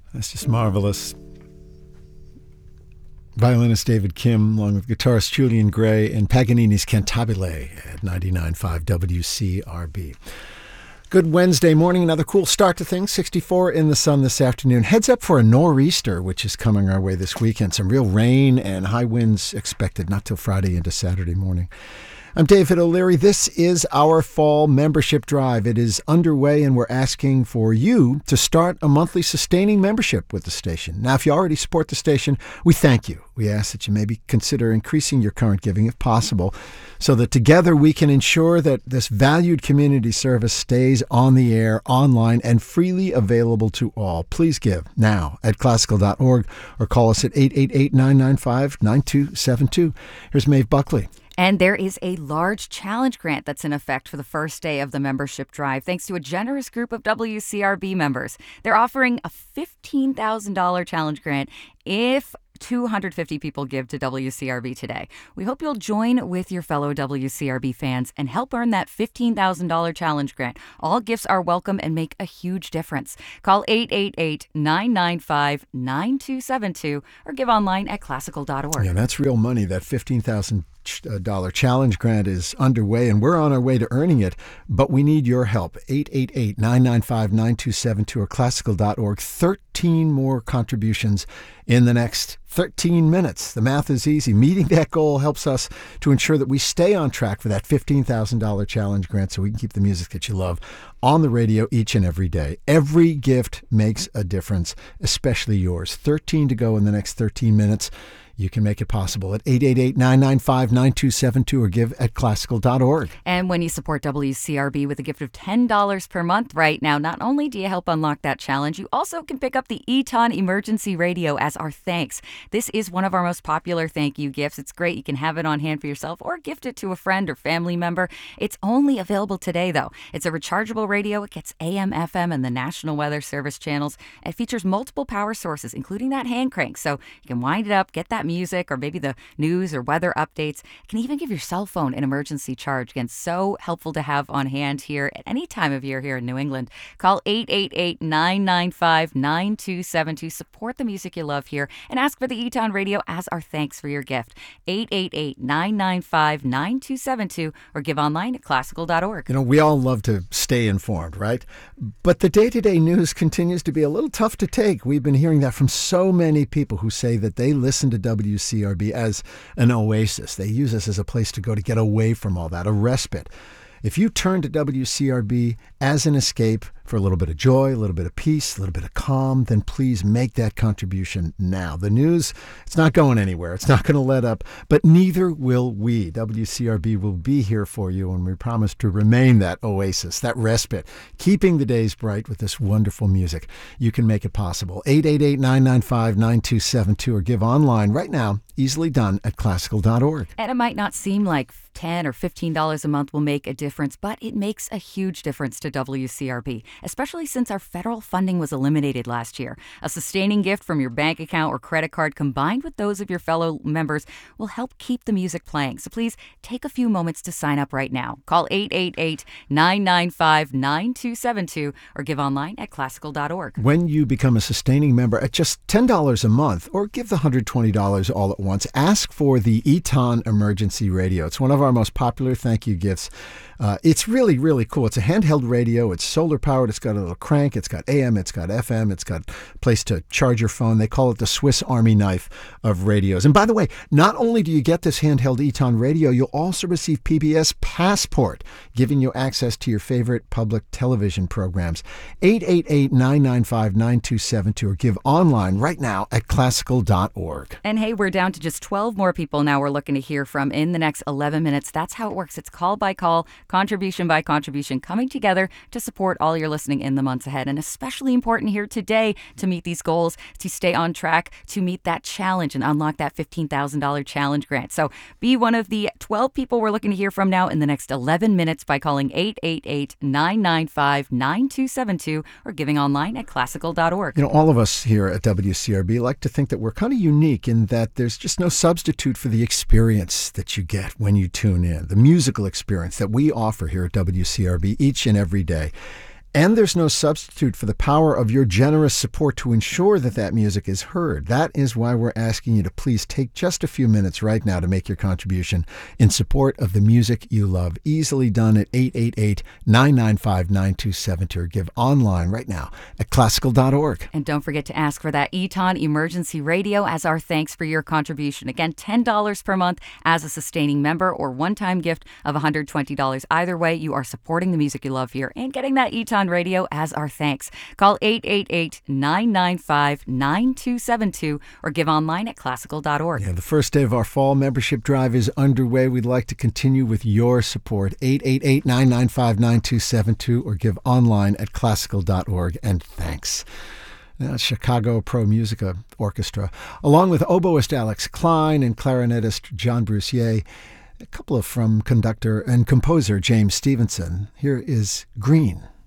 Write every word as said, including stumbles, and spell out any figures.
That's just marvelous. Violinist David Kim, along with guitarist Julian Gray, and Paganini's Cantabile at ninety-nine point five W C R B. Good Wednesday morning. Another cool start to things. sixty-four in the sun this afternoon. Heads up for a nor'easter, which is coming our way this weekend. Some real rain and high winds expected not till Friday into Saturday morning. I'm David O'Leary. This is our fall membership drive. It is underway, and we're asking for you to start a monthly sustaining membership with the station. Now, if you already support the station, we thank you. We ask that you maybe consider increasing your current giving if possible, so that together we can ensure that this valued community service stays on the air, online, and freely available to all. Please give now at classical dot org or call us at eight eight eight, nine nine five, nine two seven two. Here's Maeve Buckley. And there is a large challenge grant that's in effect for the first day of the membership drive, thanks to a generous group of W C R B members. They're offering a fifteen thousand dollars challenge grant if two hundred fifty people give to W C R B today. We hope you'll join with your fellow W C R B fans and help earn that fifteen thousand dollars challenge grant. All gifts are welcome and make a huge difference. Call eight eight eight, nine nine five, nine two seven two or give online at classical dot org. Yeah, that's real money. That fifteen thousand dollars challenge grant is underway, and we're on our way to earning it, but we need your help. eight eight eight, nine nine five, nine two seven two or classical dot org. thirteen more contributions in the next thirteen minutes. The math is easy. Meeting that goal helps us to ensure that we stay on track for that fifteen thousand dollars challenge grant so we can keep the music that you love on the radio each and every day. Every gift makes a difference, especially yours. thirteen to go in the next thirteen minutes. You can make it possible at eight eight eight, nine nine five, nine two seven two or give at classical dot org. And when you support W C R B with a gift of ten dollars per month right now, not only do you help unlock that challenge, you also can pick up the Eton Emergency Radio as our thanks. This is one of our most popular thank you gifts. It's great. You can have it on hand for yourself or gift it to a friend or family member. It's only available today, though. It's a rechargeable radio. It gets A M, F M, and the National Weather Service channels. It features multiple power sources, including that hand crank, so you can wind it up, get that music or maybe the news or weather updates. You can even give your cell phone an emergency charge. Again, so helpful to have on hand here at any time of year here in New England. Call eight eight eight, nine nine five, nine two seven two. Support the music you love here and ask for the Eton Radio as our thanks for your gift. eight eight eight, nine nine five, nine two seven two or give online at classical dot org. You know, we all love to stay informed, right? But the day-to-day news continues to be a little tough to take. We've been hearing that from so many people who say that they listen to W C R B as an oasis. They use us as a place to go to get away from all that, a respite. If you turn to W C R B as an escape for a little bit of joy, a little bit of peace, a little bit of calm, then please make that contribution now. The news, it's not going anywhere. It's not going to let up, but neither will we. W C R B will be here for you, and we promise to remain that oasis, that respite, keeping the days bright with this wonderful music. You can make it possible. eight eight eight, nine nine five, nine two seven two or give online right now, easily done at classical dot org. And it might not seem like ten dollars or fifteen dollars a month will make a difference, but it makes a huge difference to W C R B, especially since our federal funding was eliminated last year. A sustaining gift from your bank account or credit card combined with those of your fellow members will help keep the music playing. So please take a few moments to sign up right now. Call eight eight eight, nine nine five, nine two seven two or give online at classical dot org. When you become a sustaining member at just ten dollars a month or give the one hundred twenty dollars all at once, ask for the Eton Emergency Radio. It's one of our most popular thank you gifts. Uh, it's really, really cool. It's a handheld radio. It's solar powered. It's got a little crank. It's got A M. It's got F M. It's got a place to charge your phone. They call it the Swiss Army knife of radios. And by the way, not only do you get this handheld Eton radio, you'll also receive P B S Passport, giving you access to your favorite public television programs. eight eight eight, nine nine five, nine two seven two or give online right now at classical dot org. And hey, we're down to just twelve more people now we're looking to hear from in the next eleven minutes. That's how it works. It's call by call, contribution by contribution, coming together to support all your listening in the months ahead. And especially important here today to meet these goals, to stay on track, to meet that challenge and unlock that fifteen thousand dollars challenge grant. So be one of the twelve people we're looking to hear from now in the next eleven minutes by calling eight eight eight, nine nine five, nine two seven two or giving online at classical dot org. You know, all of us here at W C R B like to think that we're kind of unique in that there's just no substitute for the experience that you get when you tune in, the musical experience that we offer here at W C R B each and every day. And there's no substitute for the power of your generous support to ensure that that music is heard. That is why we're asking you to please take just a few minutes right now to make your contribution in support of the music you love. Easily done at eight eight eight, nine nine five, nine two seven two or give online right now at classical dot org. And don't forget to ask for that Eton Emergency Radio as our thanks for your contribution. Again, ten dollars per month as a sustaining member or one-time gift of one hundred twenty dollars. Either way, you are supporting the music you love here and getting that Eton Radio as our thanks. Call eight eight eight, nine nine five, nine two seven two or give online at classical dot org. Yeah, the first day of our fall membership drive is underway. We'd like to continue with your support. eight eight eight, nine nine five, nine two seven two or give online at classical dot org. And thanks. Now, Chicago Pro Musica Orchestra, along with oboist Alex Klein and clarinetist John Brussier, a couple of from conductor and composer James Stevenson. Here is Green.